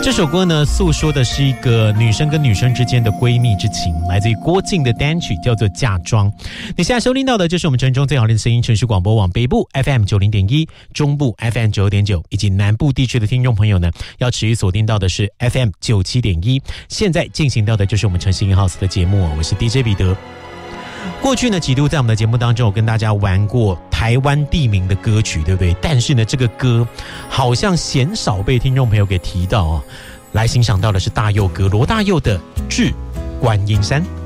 这首歌呢，诉说的是一个女生跟女生之间的闺蜜之情，来自于郭靖的单曲，叫做《嫁妆》。你现在收听到的就是我们城中最好听的声音城市广播网，北部 FM 90.1，中部 FM 90.9，以及南部地区的听众朋友呢，要持续锁定到的是 FM 97.1。现在进行到的就是我们城市in house的节目，我是 DJ 彼得。过去呢，几度在我们的节目当中，我跟大家玩过台湾地名的歌曲，对不对？但是呢，这个歌好像鲜少被听众朋友给提到啊。来欣赏到的是大佑哥罗大佑的《致观音山》。